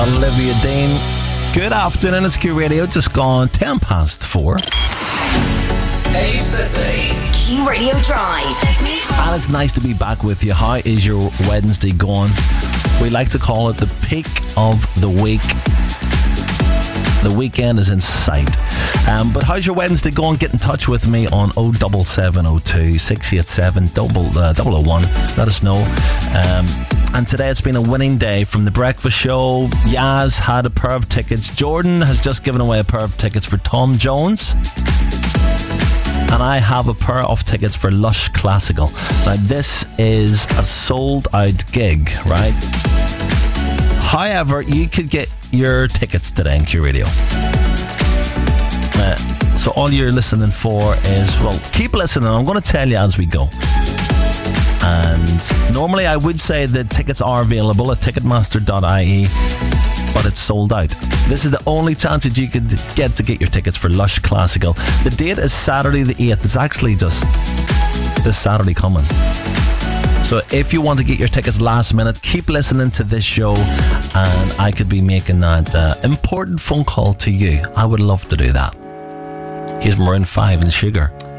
Olivia Dean. Good afternoon, it's Q Radio, just gone 10 past 4. Hey, Sissy. Q Radio Drive. And it's nice to be back with you. How is your Wednesday going? We like to call it the peak of the week. The weekend is in sight. But how's your Wednesday going? Get in touch with me on 07702 687 001. Let us know. And today it's been a winning day from The Breakfast Show. Yaz had a pair of tickets. Jordan has just given away a pair of tickets for Tom Jones. And I have a pair of tickets for Lush Classical. Now this is a sold out gig, right? However, you could get your tickets today in Q Radio. So all you're listening for is, well, keep listening. I'm going to tell you as we go. And normally I would say that tickets are available at ticketmaster.ie, but it's sold out. This is the only chance that you could get to get your tickets for Lush Classical. The date is Saturday the 8th. It's actually just this Saturday coming. So if you want to get your tickets last minute, keep listening to this show and I could be making that important phone call to you. I would love to do that. Here's Maroon 5 and Sugar.